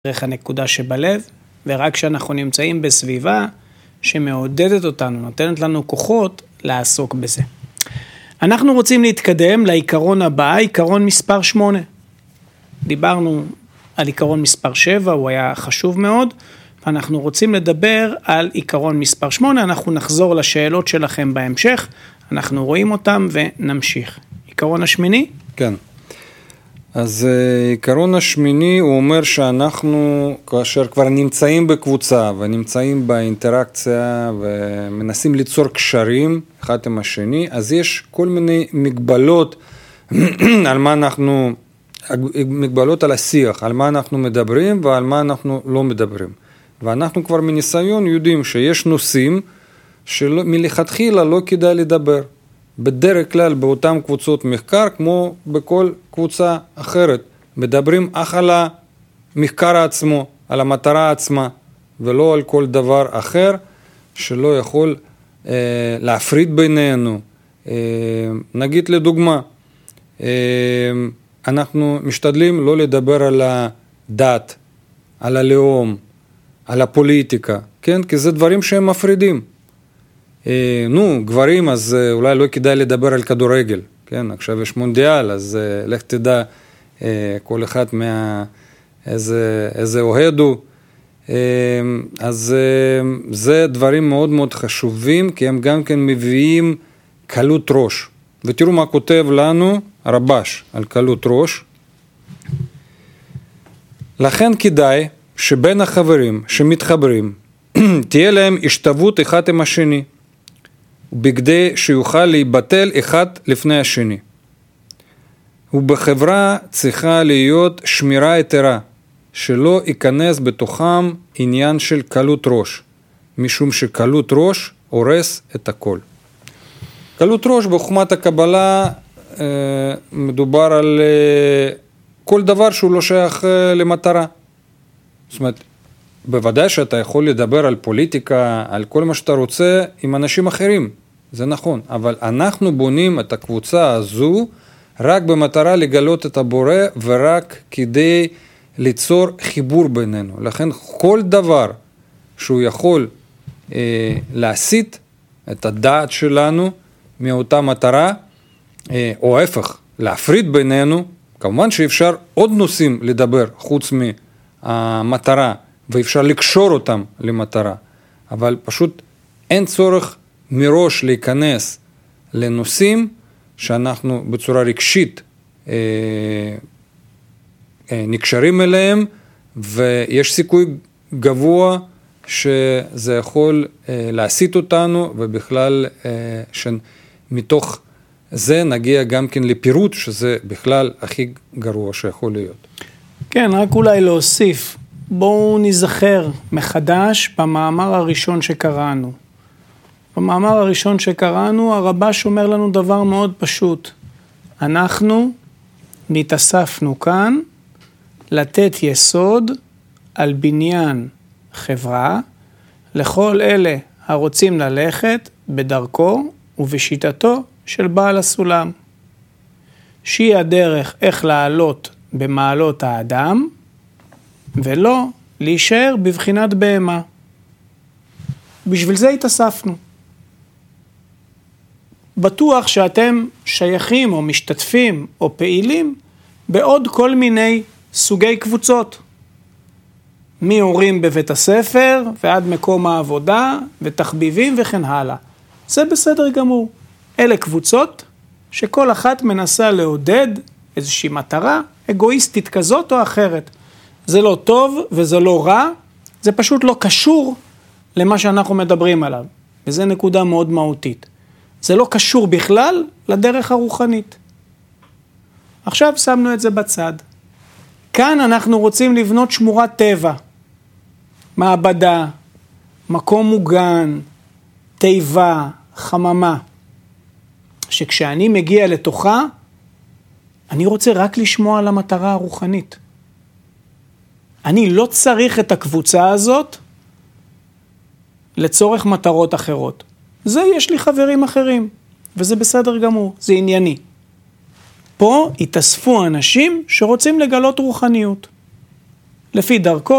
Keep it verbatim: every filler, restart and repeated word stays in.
דרך הנקודה שבלב, ורק כשאנחנו נמצאים בסביבה שמעודדת אותנו, נותנת לנו כוחות לעסוק בזה. אנחנו רוצים להתקדם לעיקרון הבא, עיקרון מספר שמונה. דיברנו על עיקרון מספר שבע, הוא היה חשוב מאוד, ואנחנו רוצים לדבר על עיקרון מספר שמונה, אנחנו נחזור לשאלות שלכם בהמשך, אנחנו רואים אותם ונמשיך. עיקרון השמיני? כן. אז עיקרון השמיני הוא אומר שאנחנו, כאשר כבר נמצאים בקבוצה ונמצאים באינטראקציה ומנסים ליצור קשרים אחד עם השני, אז יש כל מיני מגבלות על מה אנחנו, מגבלות על השיח, על מה אנחנו מדברים ועל מה אנחנו לא מדברים. ואנחנו כבר מניסיון יודעים שיש נושאים שמלכתחילה לא כדאי לדבר. בדרך כלל באותן קבוצות מחקר, כמו בכל קבוצה אחרת, מדברים אך על המחקר עצמו, על המטרה עצמה, ולא על כל דבר אחר שלא יכול אה, להפריד בינינו. אה, נגיד לדוגמה, אה, אנחנו משתדלים לא לדבר על הדת, על הלאום, על הפוליטיקה, כן? כי זה דברים שהם מפרידים. אה, נו, גברים, אז אה, אולי לא כדאי לדבר על כדורגל, כן? עכשיו יש מונדיאל, אז אה, לך תדע אה, כל אחד מה... איזה, איזה אוהד הוא. אה, אז אה, זה דברים מאוד מאוד חשובים, כי הם גם כן מביאים קלות ראש. ותראו מה כותב לנו הרבש על קלות ראש. לכן כדאי שבין החברים שמתחברים, תהיה להם השתוות אחד עם השני. בכדי שיוכל להיבטל אחד לפני השני. ובחברה צריכה להיות שמירה יתרה, שלא ייכנס בתוכם עניין של קלות ראש, משום שקלות ראש הורס את הכל. קלות ראש בחוכמת הקבלה אה, מדובר על אה, כל דבר שהוא לא שייך אה, למטרה. זאת אומרת, בוודאי שאתה יכול לדבר על פוליטיקה, על כל מה שאתה רוצה עם אנשים אחרים, זה נכון, אבל אנחנו בונים את הקבוצה הזו רק במטרה לגלות את הבורא ורק כדי ליצור חיבור בינינו. לכן כל דבר שהוא יכול אה, להסיט את הדעת שלנו מאותה מטרה, אה, או ההפך, להפריד בינינו, כמובן שאפשר עוד נושאים לדבר חוץ מהמטרה, ואפשר לקשור אותם למטרה, אבל פשוט אין צורך מראש להיכנס לנושאים שאנחנו בצורה רגשית אה, אה, נקשרים אליהם, ויש סיכוי גבוה שזה יכול אה, להסיט אותנו, ובכלל אה, שמתוך זה נגיע גם כן לפירוט, שזה בכלל הכי גרוע שיכול להיות. כן, רק אולי להוסיף. בואו נזכר מחדש במאמר הראשון שקראנו. במאמר הראשון שקראנו, הרבש אומר לנו דבר מאוד פשוט. אנחנו נתאספנו כאן לתת יסוד על בניין חברה, לכל אלה הרוצים ללכת בדרכו ובשיטתו של בעל הסולם. שהיא הדרך איך לעלות במעלות האדם, ולא להישאר בבחינת בהמה. בשביל זה התאספנו. בטוח שאתם שייכים או משתתפים או פעילים בעוד כל מיני סוגי קבוצות. מהורים בבית הספר ועד מקום העבודה ותחביבים וכן הלאה. זה בסדר גמור. אלה קבוצות שכל אחת מנסה לעודד איזושהי מטרה אגואיסטית כזאת או אחרת. זה לא טוב וזה לא רע, זה פשוט לא קשור למה שאנחנו מדברים עליו. וזו נקודה מאוד מהותית. זה לא קשור בכלל לדרך הרוחנית. עכשיו שמנו את זה בצד. כאן אנחנו רוצים לבנות שמורת טבע, מעבדה, מקום מוגן, תיבה, חממה, שכשאני מגיע לתוכה, אני רוצה רק לשמוע על המטרה הרוחנית. אני לא צריך את הקבוצה הזאת לצורך מטרות אחרות. זה יש לי חברים אחרים, וזה בסדר גמור, זה ענייני. פה התאספו אנשים שרוצים לגלות רוחניות. לפי דרכו,